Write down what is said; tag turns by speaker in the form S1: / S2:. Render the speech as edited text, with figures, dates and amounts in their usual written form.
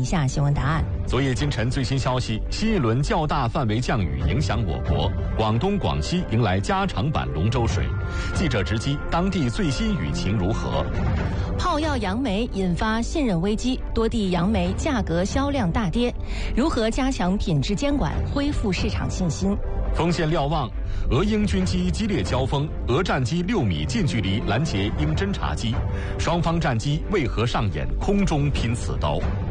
S1: 下新闻答案。
S2: 昨夜今晨最新消息，新一轮较大范围降雨影响我国，广东、广西迎来加长版龙舟水。记者直击当地最新雨情如何？
S1: 炮药杨梅引发信任危机，多地杨梅价格销量大跌，如何加强品质监管，恢复市场信心？
S2: 锋线瞭望，俄英军机激烈交锋，俄战机6米近距离拦截英侦察机，双方战机为何上演空中拼刺刀？